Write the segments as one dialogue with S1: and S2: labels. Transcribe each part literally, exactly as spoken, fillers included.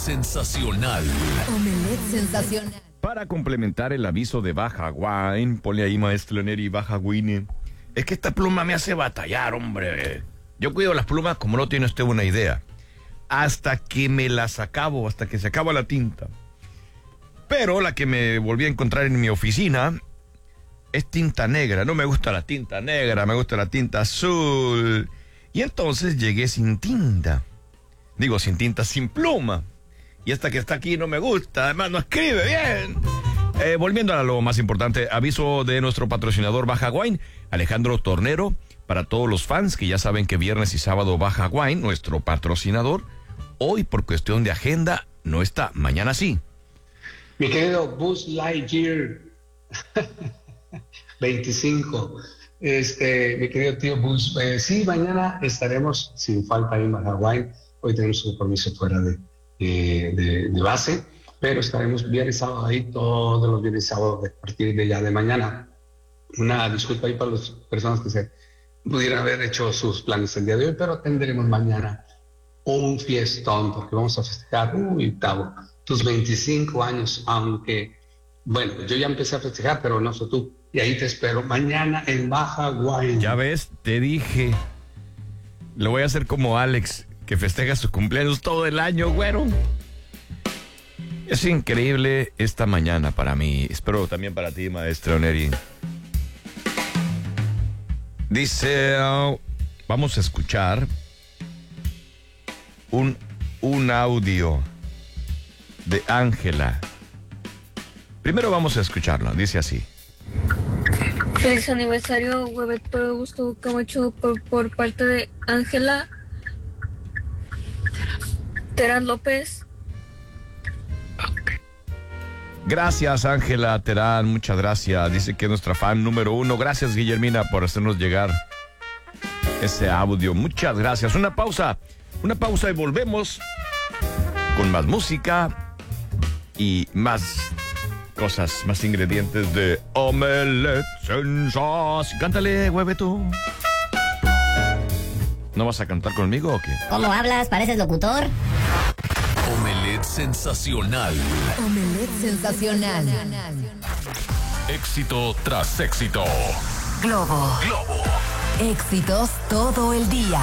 S1: sensacional.
S2: Omelette sensacional.
S3: Para complementar el aviso de Baja Wine, ponle ahí, maestro Neri, Baja Wine. Es que esta pluma me hace batallar, hombre. Yo cuido las plumas como no tiene usted una idea. Hasta que me las acabo, hasta que se acaba la tinta. Pero la que me volví a encontrar en mi oficina es tinta negra. No me gusta la tinta negra, me gusta la tinta azul. Y entonces llegué sin tinta. Digo, sin tinta, sin pluma. Y esta que está aquí no me gusta, además no escribe bien. Eh, volviendo a lo más importante, aviso de nuestro patrocinador Baja Wine, Alejandro Tornero, para todos los fans que ya saben que viernes y sábado Baja Wine, nuestro patrocinador, hoy por cuestión de agenda no está, mañana sí.
S4: Mi querido Buzz Lightyear, veinticinco, este, mi querido tío Buzz, eh, sí, mañana estaremos sin falta en Baja Wine. Hoy tenemos un compromiso fuera de De, de, de base, pero estaremos viernes y sábado ahí, todos los viernes y sábados a partir de ya de mañana. Una disculpa ahí para las personas que se pudieran haber hecho sus planes el día de hoy, pero tendremos mañana un fiestón, porque vamos a festejar, uy, Tavo, tus veinticinco años, aunque, bueno, yo ya empecé a festejar, pero no soy tú, y ahí te espero mañana en Baja Wine.
S3: Ya ves, te dije, lo voy a hacer como Alex, que festeja sus cumpleaños todo el año, güero. Es increíble esta mañana para mí. Espero también para ti, maestro Neri. Dice, uh, vamos a escuchar un, un audio de Ángela. Primero vamos a escucharlo. Dice así.
S5: Feliz aniversario, Hueveto Gusto Camacho, por, por parte de Ángela Terán López.
S3: Gracias, Ángela Terán, muchas gracias. Dice que es nuestra fan número uno. Gracias, Guillermina, por hacernos llegar ese audio. Muchas gracias. Una pausa, una pausa y volvemos con más música y más cosas, más ingredientes de Omelette Sensacional. Cántale, Hueveto. ¿No vas a cantar conmigo o qué?
S6: ¿Cómo hablas? ¿Pareces locutor?
S1: Omelette sensacional.
S2: Omelette sensacional.
S1: Éxito tras éxito.
S2: Globo.
S1: Globo.
S2: Éxitos todo el día.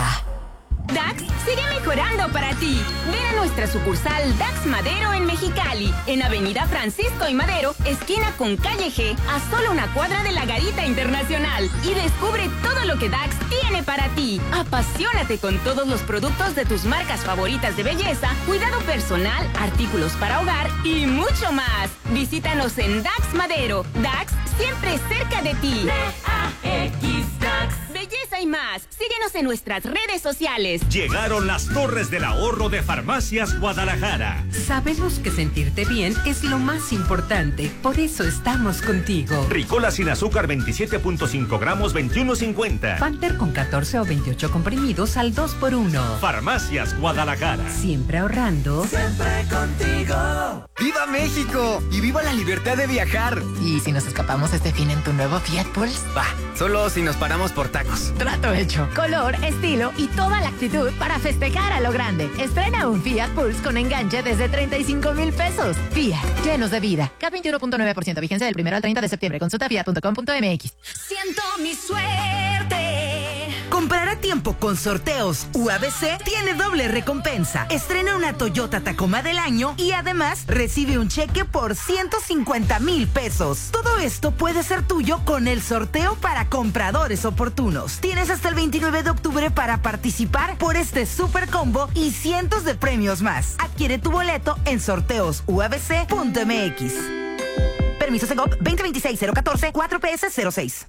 S7: Dax sigue mejorando para ti. Ven a nuestra sucursal Dax Madero en Mexicali, en Avenida Francisco y Madero, esquina con Calle G, a solo una cuadra de la Garita Internacional. Y descubre todo lo que Dax tiene para ti. Apasionate con todos los productos de tus marcas favoritas de belleza, cuidado personal, artículos para hogar y mucho más. Visítanos en Dax Madero. Dax siempre cerca de ti. D A X Dax. Belleza y más. Síguenos en nuestras redes sociales.
S8: Llegaron las torres del ahorro de Farmacias Guadalajara.
S9: Sabemos que sentirte bien es lo más importante. Por eso estamos contigo.
S8: Ricola sin azúcar veintisiete punto cinco gramos, veintiuno cincuenta.
S9: Panther con catorce o veintiocho comprimidos al dos por uno.
S8: Farmacias Guadalajara.
S9: Siempre ahorrando.
S10: Siempre contigo. ¡Viva México! ¡Y viva la libertad de viajar!
S2: ¿Y si nos escapamos este fin en tu nuevo Fiat Pulse?
S10: Va, solo si nos paramos por tacos.
S2: Trato hecho.
S11: Color, estilo y toda la actitud para festejar a lo grande. Estrena un Fiat Pulse con enganche desde treinta y cinco mil pesos. Fiat, llenos de vida. K veintiuno punto nueve por ciento, vigencia del primero al treinta de septiembre. Consulta fiat punto com punto m x.
S12: Siento mi suerte.
S13: Comprar a tiempo con Sorteos U A B C tiene doble recompensa. Estrena una Toyota Tacoma del año y además recibe un cheque por ciento cincuenta mil pesos. Todo esto puede ser tuyo con el sorteo para compradores oportunos. Tienes hasta el veintinueve de octubre para participar por este super combo y cientos de premios más. Adquiere tu boleto en sorteos u a b c punto m x. Permiso Segov veinte veintiséis cero catorce cuatro P S cero seis.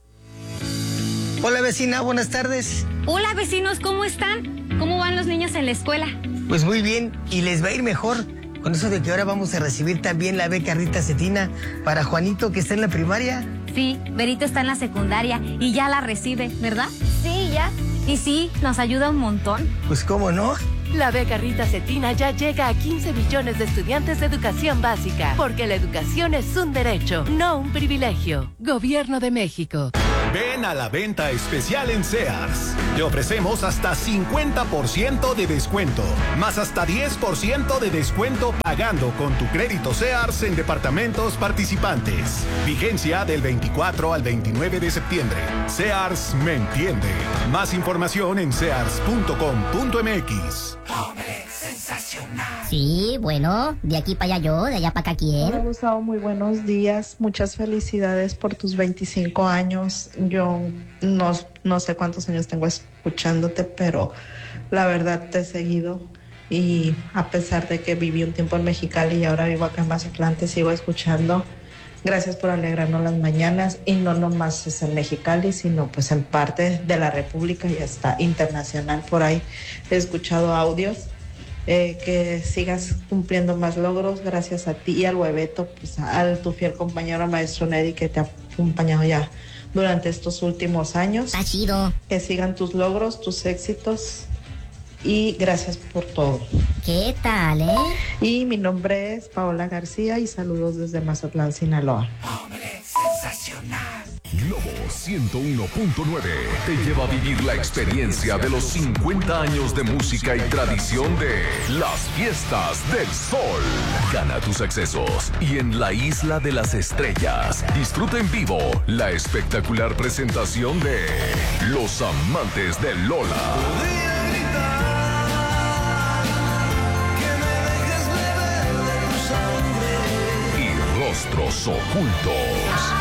S14: Hola vecina, buenas tardes.
S15: Hola vecinos, ¿cómo están? ¿Cómo van los niños en la escuela?
S14: Pues muy bien, y les va a ir mejor. Con eso de que ahora vamos a recibir también la beca Rita Cetina para Juanito, que está en la primaria.
S15: Sí, Berito está en la secundaria y ya la recibe, ¿verdad? Sí, ya. Y sí, nos ayuda un montón.
S14: Pues cómo no.
S16: La beca Rita Cetina ya llega a quince millones de estudiantes de educación básica, porque la educación es un derecho, no un privilegio. Gobierno de México.
S17: Ven a la venta especial en Sears. Te ofrecemos hasta cincuenta por ciento de descuento, más hasta diez por ciento de descuento pagando con tu crédito Sears en departamentos participantes. Vigencia del veinticuatro al veintinueve de septiembre. Sears me entiende. Más información en sears punto com punto m x.
S6: Sensacional. Sí, bueno, de aquí para allá yo, de allá para acá quién.
S18: Hola Gustavo, muy buenos días. Muchas felicidades por tus veinticinco años. Yo no, no sé cuántos años tengo escuchándote, pero la verdad te he seguido. Y a pesar de que viví un tiempo en Mexicali y ahora vivo acá en Mazatlán, te sigo escuchando. Gracias por alegrarnos las mañanas, y no nomás es en Mexicali, sino pues en parte de la República y hasta internacional. Por ahí he escuchado audios. Eh, que sigas cumpliendo más logros gracias a ti y al Hueveto, pues a tu fiel compañero maestro Neddy, que te ha acompañado ya durante estos últimos años.
S6: Está chido.
S18: Que sigan tus logros, tus éxitos, y gracias por todo.
S6: ¿Qué tal, eh?
S18: Y mi nombre es Paola García y saludos desde Mazatlán, Sinaloa.
S1: Hombre sensacional. Globo ciento uno punto nueve te lleva a vivir la experiencia de los cincuenta años de música y tradición de las Fiestas del Sol. Gana tus accesos y en la Isla de las Estrellas disfruta en vivo la espectacular presentación de Los Amantes de Lola. Y Rostros Ocultos.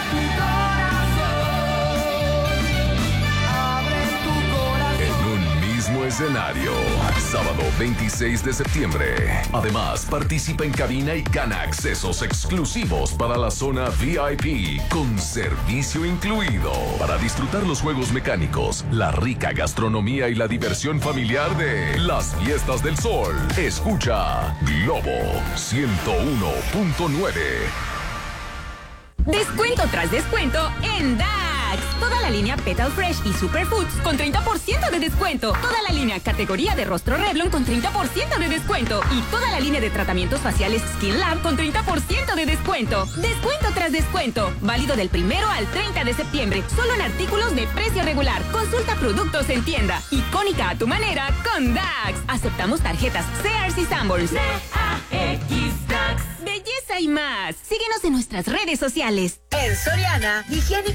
S1: Escenario, sábado veintiséis de septiembre. Además, participa en cabina y gana accesos exclusivos para la zona V I P con servicio incluido para disfrutar los juegos mecánicos, la rica gastronomía y la diversión familiar de las Fiestas del Sol. Escucha Globo ciento uno punto nueve.
S7: Descuento tras descuento en Dax. Toda la línea Petal Fresh y Superfoods con treinta por ciento de descuento. Toda la línea categoría de rostro Revlon con treinta por ciento de descuento. Y toda la línea de tratamientos faciales Skin Lab con treinta por ciento de descuento. Descuento tras descuento. Válido del primero al treinta de septiembre. Solo en artículos de precio regular. Consulta productos en tienda. Icónica a tu manera con Dax. Aceptamos tarjetas Sears y Sanborns. D A X Dax. Belleza y más. Síguenos en nuestras redes sociales.
S2: En Soriana, higiénico